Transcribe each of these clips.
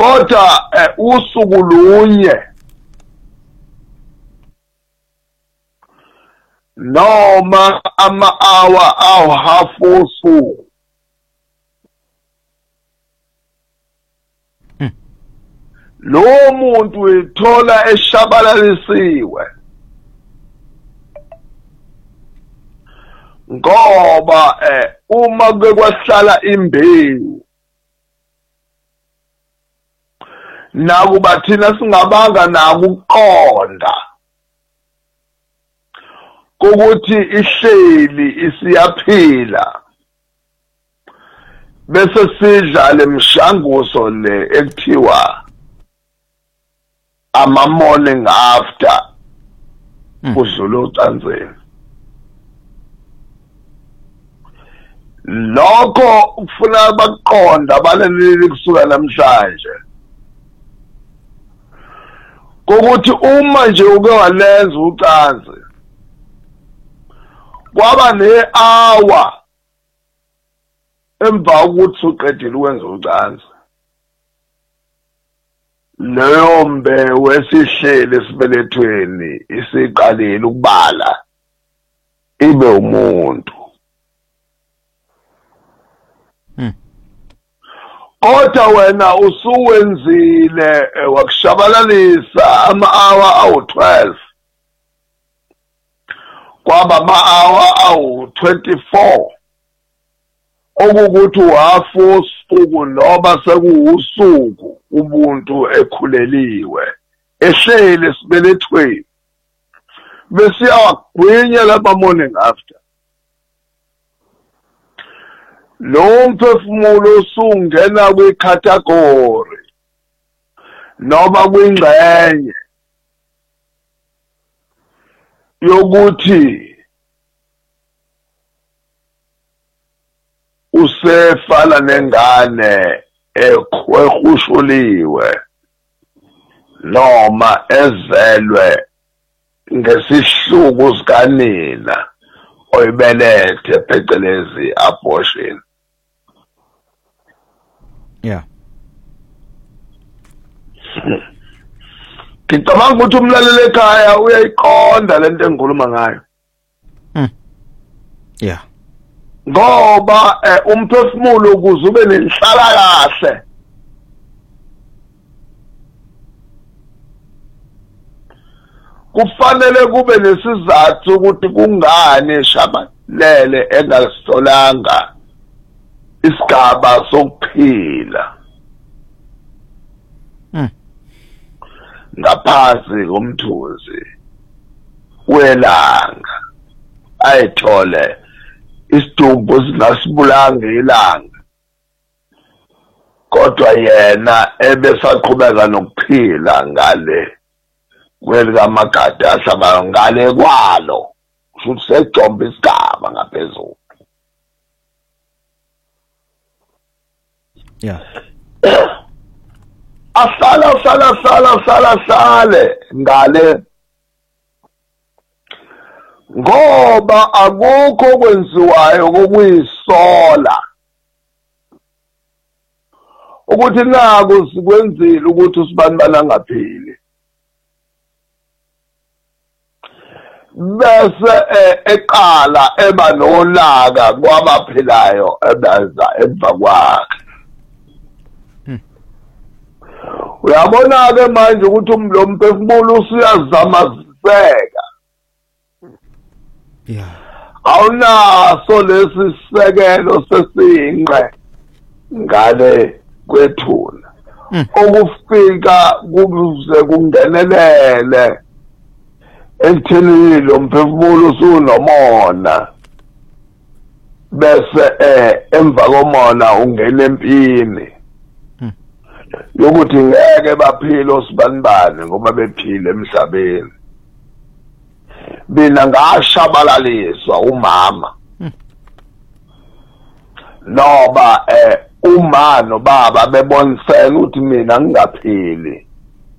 kodwa usuku lunye noma ama-hour awu-half wosuku lo muntu uyithola eshabalalisiwe ngoba uma kuke kwahlala imbewu nakuba thina singabanga nakuqonda ukuthi ihleli isiyaphila bese sidla lemshanguzo le ekuthiwa ama-morning after udlula ocansini. Lokho kufuna bakuqonda abalaleli kusuka namhlanje ukuthi uma nje uke walenza ucansi kwaba ne-hour emva ukuthi uqedile ukwenza ucansi, leyo mbewu esihleli esibelethweni isiqalile ukubala ibe umuntu. Kodwa wena usuwenzile wakushabalalisa ama-hour awu-12 kwaba ama-hour awu-24 okukuthi uhafu wosuku noma sekuwusuku umuntu ekhuleliwe ehleli esibelethweni bese uyawagwinya lapha morning after. Lo mphefumulo usungena kwikhathagori noma kwingxenye yokuthi usefana nengane ekhwehushuliwe noma ezelwe ngesihluku sikanina oyibelethe phecelezi abortion. Yeah. Ngicabanga ukuthi umlaleli ekhaya uyayiqonda lento engikhuluma ngayo. Yeah. Ngoba umphefumulo ukuze ube nenhlala kahle kufanele kube nesizathu ukuthi kungani eshabalele engasolanga isigaba sokuphila ngaphansi komthuzi welanga ayithole isidumbu singasibulanga ilanga kodwa yena ebesaqhubeka nokuphila ngale kwelikamagada ahlaba ngale kwalo futhi sejomba isigaba ngaphezulu. Yeah. ahlale ngale ngoba akukho kwenziwayo kokuyisola ukuthi naku sikwenzile ukuthi usibanibana ngaphili bese eqala eba nolaka kwabaphilayo ebaza emva kwakhe. Uyabona ke manje ukuthi lo mphefumulo usuyazamaziseka. Yeah. Awunaso lesi sisekelo sesingqe ngale kwethuna okufika kuze kungenelele ekutheni lo mphefumulo usunomona bese emva komona ungena empini yokuthi ngeke baphile osibanibani ngoba bephile emhlabeni. Mina ngashabalaliswa umama noba uma nobaba bebonisela ukuthi mina ngingaphili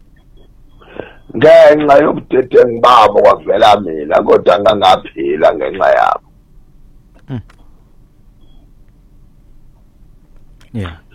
ngenxa yobudedengu babo kwavela mina kodwa ngangaphila ngenxa yabo. Yeah.